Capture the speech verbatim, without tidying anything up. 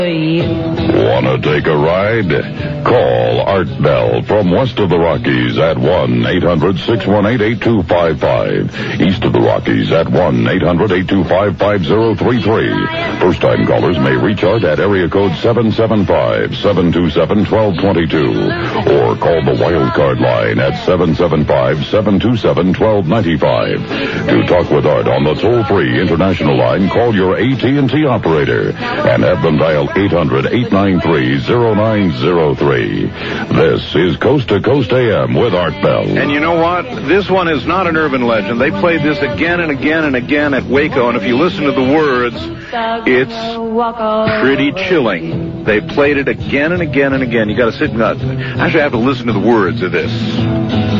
Wanna take a ride? Call Art Bell from west of the Rockies at one eight hundred six one eight eight two five five. East of the Rockies at one eight hundred eight two five five zero three three. First-time callers may reach Art at area code seven seven five, seven two seven, one two two two or call the Wildcard line at seven seven five, seven two seven, one two nine five. To talk with Art on the toll-free international line, call your A T and T operator and have them dial eight hundred, eight nine three, zero nine zero three. This is Coast to Coast A M with Art Bell. And you know what? This one is not an urban legend. They played this again and again and again at Waco, and if you listen to the words, it's pretty chilling. They played it again and again and again. You got to sit and uh, actually have to listen to the words of this.